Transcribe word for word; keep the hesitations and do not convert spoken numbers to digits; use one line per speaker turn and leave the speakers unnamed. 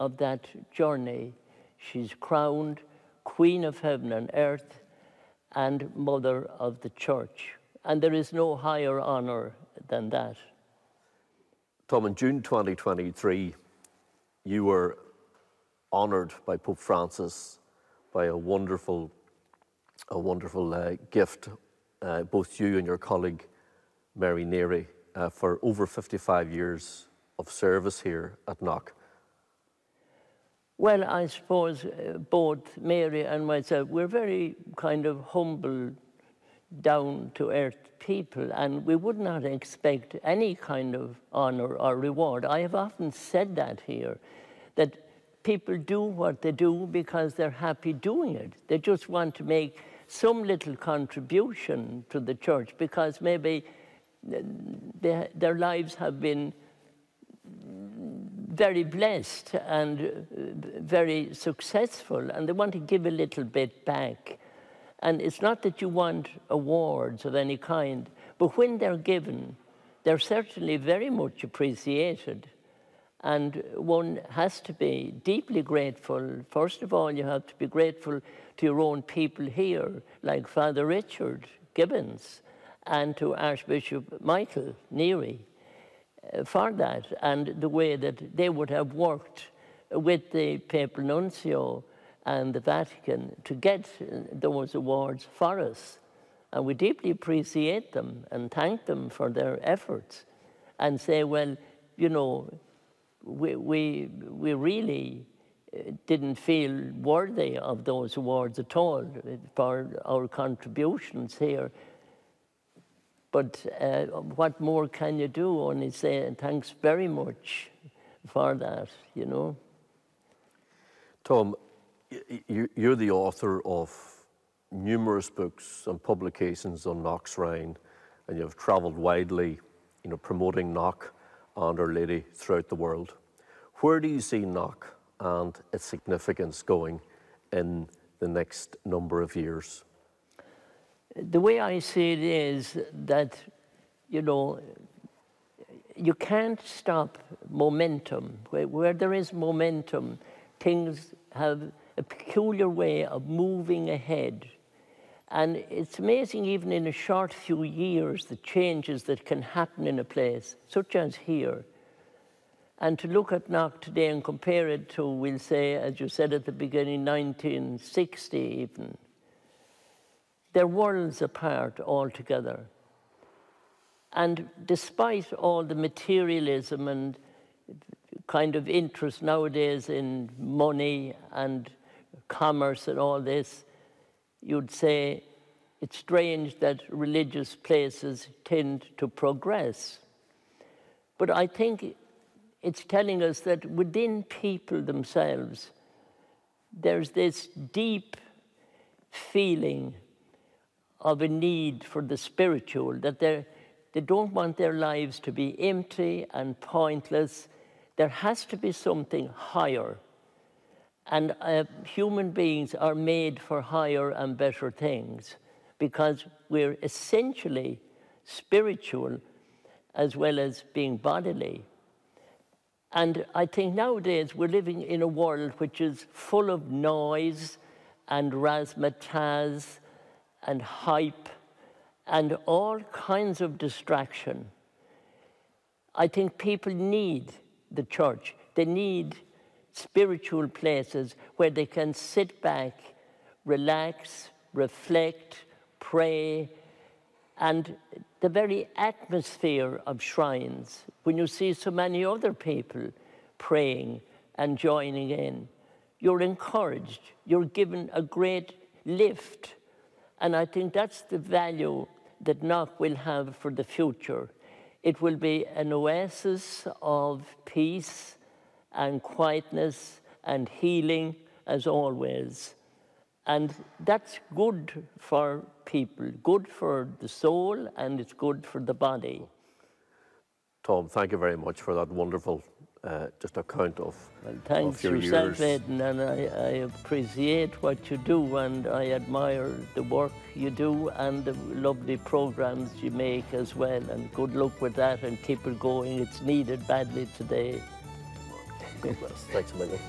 of that journey. She's crowned Queen of Heaven and Earth and Mother of the Church. And there is no higher honor than that.
Tom, in June twenty twenty-three, you were honored by Pope Francis by a wonderful, a wonderful uh, gift, uh, both you and your colleague, Mary Neary, uh, for over fifty-five years of service here at Knock.
Well, I suppose uh, both Mary and myself, we're very kind of humble, down-to-earth people, and we would not expect any kind of honor or reward. I have often said that here, that people do what they do because they're happy doing it. They just want to make some little contribution to the church because maybe they, their lives have been very blessed and very successful, and they want to give a little bit back. And it's not that you want awards of any kind, but when they're given, they're certainly very much appreciated. And one has to be deeply grateful. First of all, you have to be grateful to your own people here, like Father Richard Gibbons, and to Archbishop Michael Neary uh, for that, and the way that they would have worked with the Papal Nuncio and the Vatican to get those awards for us. And we deeply appreciate them and thank them for their efforts and say, well, you know, we, we, we really didn't feel worthy of those awards at all for our contributions here. But uh, what more can you do? Only say thanks very much for that, you know.
Tom, you're the author of numerous books and publications on Knock's Rhine, and you've travelled widely, you know, promoting Knock and Our Lady throughout the world. Where do you see Knock and its significance going in the next number of years?
The way I see it is that, you know, you can't stop momentum. Where, where there is momentum, things have a peculiar way of moving ahead. And it's amazing, even in a short few years, the changes that can happen in a place, such as here. And to look at Knock today and compare it to, we'll say, as you said at the beginning, nineteen sixty even, they're worlds apart altogether. And despite all the materialism and kind of interest nowadays in money and commerce and all this, you'd say it's strange that religious places tend to progress. But I think it's telling us that within people themselves, there's this deep feeling of a need for the spiritual, that they're, they don't want their lives to be empty and pointless. There has to be something higher. And uh, human beings are made for higher and better things because we're essentially spiritual as well as being bodily. And I think nowadays we're living in a world which is full of noise and razzmatazz and hype and all kinds of distraction. I think people need the church. They need spiritual places where they can sit back, relax, reflect, pray, and the very atmosphere of shrines, when you see so many other people praying and joining in, you're encouraged, you're given a great lift. And I think that's the value that Knock will have for the future. It will be an oasis of peace and quietness and healing, as always. And that's good for people, good for the soul, and it's good for the body.
Tom, thank you very much for that wonderful uh, just account of,
well, thanks
of your
yourself,
years.
Aidan, and I, I appreciate what you do, and I admire the work you do and the lovely programs you make as well. And good luck with that, and keep it going. It's needed badly today.
God bless. Thanks a million.